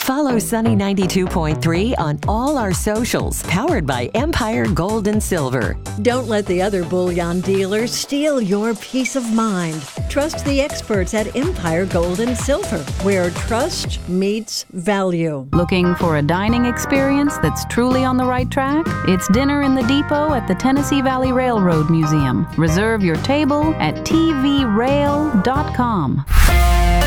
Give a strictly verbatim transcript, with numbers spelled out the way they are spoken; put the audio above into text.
Follow Sunny ninety-two point three on all our socials, powered by Empire Gold and Silver. Don't let the other bullion dealers steal your peace of mind. Trust the experts at Empire Gold and Silver, where trust meets value. Looking for a dining experience that's truly on the right track? It's dinner in the depot at the Tennessee Valley Railroad Museum. Reserve your table at t v rail dot com.